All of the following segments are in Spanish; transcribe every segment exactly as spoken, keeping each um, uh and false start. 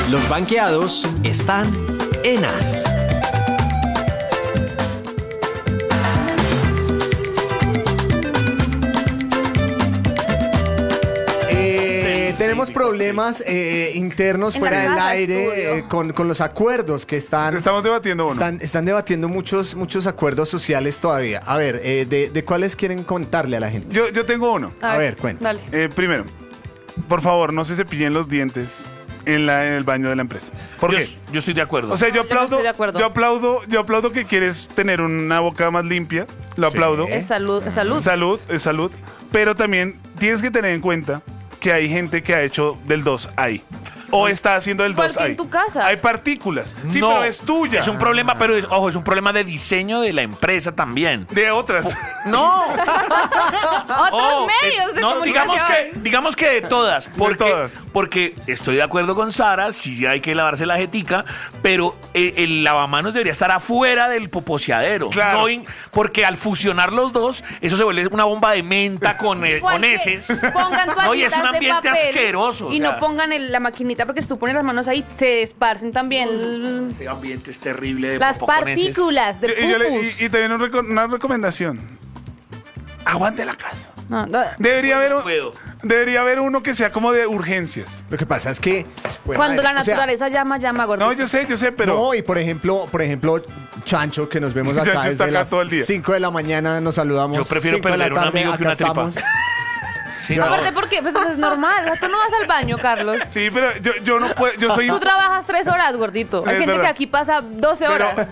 Los banqueados están en As. Tenemos problemas eh, internos En fuera la del casa aire estudio. eh, con, con los acuerdos que están... Estamos debatiendo uno. Están, están debatiendo muchos, muchos acuerdos sociales todavía. A ver, eh, de, ¿de cuáles quieren contarle a la gente? Yo, yo tengo uno. A ver, cuenta. Dale. Eh, primero, por favor, no se cepillen los dientes en, la, en el baño de la empresa. ¿Por yo, qué? yo estoy de acuerdo. O sea, yo Yo no aplaudo, estoy de acuerdo. yo aplaudo, yo aplaudo que quieres tener una boca más limpia. Lo Sí. aplaudo. Es salud, es salud. Salud, es salud. Pero también tienes que tener en cuenta que hay gente que ha hecho del dos ahí. O está haciendo del Igual dos que ahí. en tu casa. Hay partículas. Sí, No, pero es tuya. Es un problema, pero es, ojo, es un problema de diseño de la empresa también. De otras. No. Otros Oh, medios eh, de no, digamos comunicación. que, digamos que de todas. Porque, todas. Porque estoy de acuerdo con Sara, sí hay que lavarse la jetica, pero eh, el lavamanos debería estar afuera del poposeadero. Claro. No in- porque al fusionar los dos, eso se vuelve una bomba de menta con, eh, Igual con que heces. Pongan No, y es toallitas un de ambiente papel asqueroso. o Y sea, no pongan el- la maquinita porque si tú pones las manos ahí se esparcen también Ese ambiente es terrible de las popó con heces. partículas de Y, yo le- pupus. y- y también un reco- una recomendación. Aguante la casa. No, no. Debería haber, un- puedo. debería haber uno que sea como de urgencias. Lo que pasa es que... bueno, Cuando madre, la o sea, naturaleza llama, llama, gordito. No, yo sé, yo sé, pero... No, y por ejemplo, por ejemplo, Chancho, que nos vemos acá Chancho está desde acá las todo el día. cinco de la mañana, nos saludamos. Yo prefiero cinco de la perder un tarde, amigo que acá una tripa. estamos. Sí, Yo- no. Aparte, ¿por qué? Pues eso es normal. O sea, tú no vas al baño, Carlos. Sí, pero yo, yo no puedo... Yo soy... Tú trabajas tres horas, gordito. Hay Es gente que verdad. aquí pasa doce Pero, horas.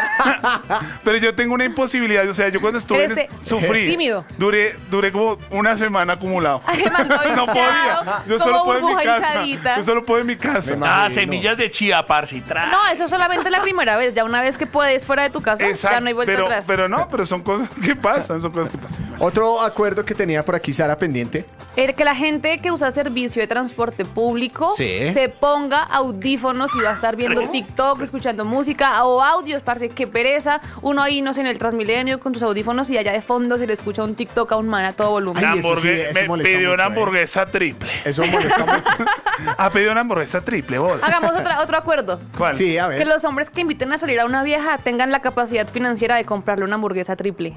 pero yo tengo una imposibilidad. O sea, yo cuando estuve... en Eres, es- eh, sufrí. tímido. Duré, duré como una semana acumulado. Ay, mandó No podía. hinchado, Yo como solo puedo en mi burbuja casa. hinchadita. Yo solo puedo en mi casa. Me Ah, imagino. semillas de chía, parce, y tra- No, eso solamente es la primera vez. Ya una vez que puedes fuera de tu casa, ya no hay vuelta pero, atrás. pero no, pero son cosas que pasan, son cosas que pasan. Otro acuerdo que tenía por aquí Sara pendiente. El que la gente que usa servicio de transporte público Sí. se ponga audífonos y va a estar viendo TikTok, escuchando música o audios, parce, qué pereza. Uno ahí, no sé, en el Transmilenio con tus audífonos y allá de fondo se le escucha un TikTok a un man a todo volumen. Ay, La eso sí, hamburgue- eso me molesta pidió mucho, una ¿eh? hamburguesa triple. Eso molesta mucho. Ha pedido una hamburguesa triple, vos. Hagamos otra, otro acuerdo. ¿Cuál? Sí, a Que ver. los hombres que inviten a salir a una vieja tengan la capacidad financiera de comprarle una hamburguesa triple.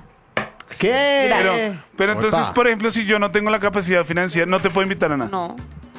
¿Qué? Pero, pero entonces, Opa. por ejemplo, si yo no tengo la capacidad financiera, no te puedo invitar a nada. No.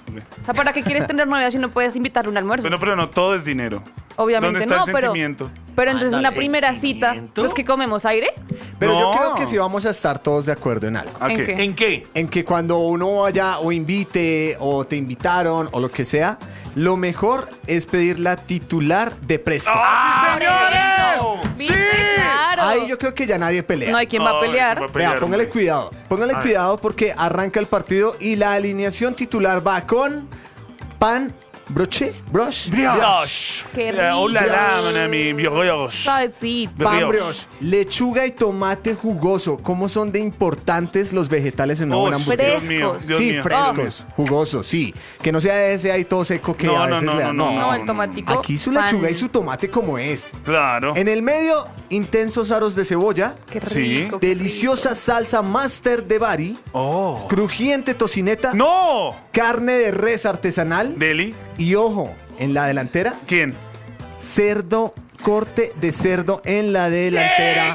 O sea, ¿para qué quieres tener novia si no puedes invitarle un almuerzo? Bueno, pero no todo es dinero. Obviamente ¿Dónde está no, el pero, sentimiento? pero entonces Anda, una primera cita, sentimiento. pues que comemos aire. Pero yo No. creo que sí vamos a estar todos de acuerdo en algo. ¿A ¿En qué? qué? ¿En qué? En que cuando uno vaya o invite o te invitaron o lo que sea, lo mejor es pedir la titular de presto. ¡Ah, sí, eso. señor! ¿Viste? ¡Sí! Claro. Ahí yo creo que ya nadie pelea. No hay quien va a Ay, pelear. ¿quién va a pelear, Vea, póngale hombre? cuidado. Póngale A ver. cuidado porque arranca el partido y la alineación titular va con pan, broche, brush, Brioche. Qué Eh, rico. Hola, la, mi brioche. Suavecito. pan brioche. brioche, lechuga y tomate jugoso. ¿Cómo son de importantes los vegetales en una buena Uy, hamburguesa? Dios mío, Dios sí, mío. frescos, jugosos, sí. Que no sea ese ahí todo seco que No, a no, veces no, le da. no, No, el tomatico. Aquí su pan. lechuga y su tomate como es. Claro. En el medio, intensos aros de cebolla, Qué rico. Sí. qué deliciosa salsa master de Bari, Oh. crujiente tocineta, ¡No! carne de res artesanal ¿Deli? y ojo, en la delantera, ¿Quién? cerdo, corte de cerdo en la delantera.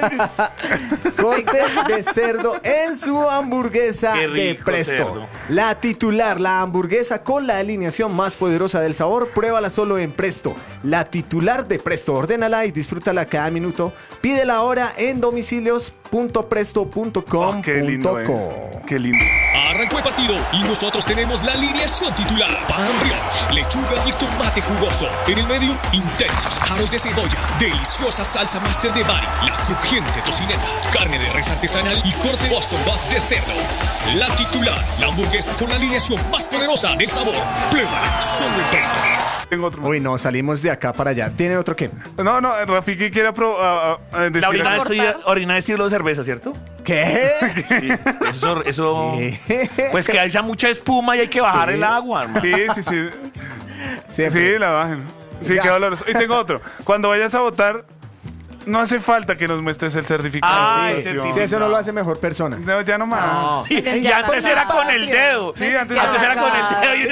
Corte de cerdo en su hamburguesa Qué de rico Presto. cerdo. La titular, la hamburguesa con la alineación más poderosa del sabor, pruébala solo en Presto. La titular de Presto, ordénala y disfrútala cada minuto. Pídela ahora en domicilios punto presto punto com Oh, qué lindo, punto co. eh. Qué lindo. Arrancó el partido y nosotros tenemos la alineación titular. Pan brioche, lechuga y tomate jugoso. En el medio, intensos aros de cebolla, deliciosa salsa master de Bari, la crujiente tocineta, carne de res artesanal y corte Boston Butt de cerdo. La titular, la hamburguesa con la alineación más poderosa del sabor. Pruébala solo en Presto. Tengo otro. Uy, no, salimos de acá para allá. ¿Tiene otro qué? No, no, Rafiki quiere apro- a- a- a decir La orina algo. es, orina es estilo de cerveza, ¿cierto? ¿Qué? Sí, eso, eso ¿Qué? pues que haya mucha espuma y hay que bajar Sí. el agua, hermano. Sí, sí, sí. Siempre. Sí, la bajen. Sí, Ya. qué doloroso. Y tengo otro. Cuando vayas a votar, no hace falta que nos muestres el certificado. Ah, de el vacunación. certificado. Sí, eso no lo hace mejor persona. No, ya no más. No. Sí, Ya y está. antes era con el dedo. Sí, antes Antes era con el dedo y